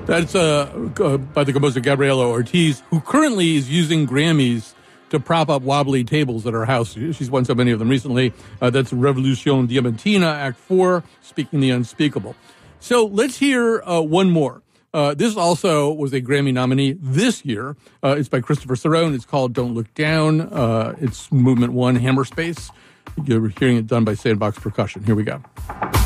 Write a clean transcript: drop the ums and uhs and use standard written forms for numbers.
That's by the composer Gabriela Ortiz, who currently is using Grammys to prop up wobbly tables at her house. She's won so many of them recently. That's Revolution Diamantina, Act 4, Speaking the Unspeakable. So let's hear one more. This also was a Grammy nominee this year. It's by Christopher Cerrone. It's called Don't Look Down. It's Movement 1, Hammer Space. You're hearing it done by Sandbox Percussion. Here we go.